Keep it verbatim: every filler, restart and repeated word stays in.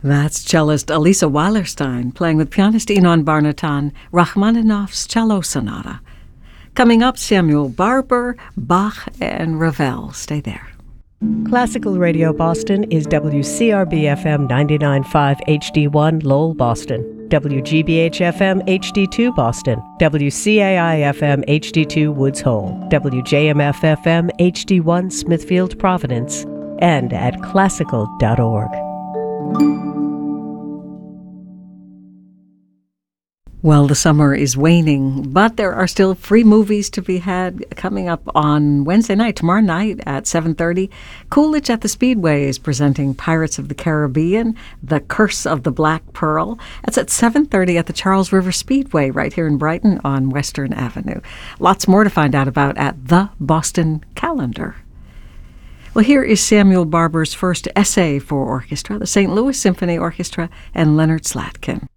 That's cellist Elisa Weilerstein playing with pianist Inon Barnatan, Rachmaninoff's Cello Sonata. Coming up, Samuel Barber, Bach, and Ravel. Stay there. Classical Radio Boston is W C R B F M ninety-nine point five H D one Lowell, Boston, W G B H F M H D two Boston, W C A I F M H D two Woods Hole, W J M F F M H D one Smithfield, Providence, and at classical dot org. Well, the summer is waning, but there are still free movies to be had coming up on Wednesday night, tomorrow night at seven thirty. Coolidge at the Speedway is presenting Pirates of the Caribbean, The Curse of the Black Pearl. That's at seven thirty at the Charles River Speedway right here in Brighton on Western Avenue. Lots more to find out about at the Boston Calendar. Well, here is Samuel Barber's first essay for orchestra, the Saint Louis Symphony Orchestra, and Leonard Slatkin.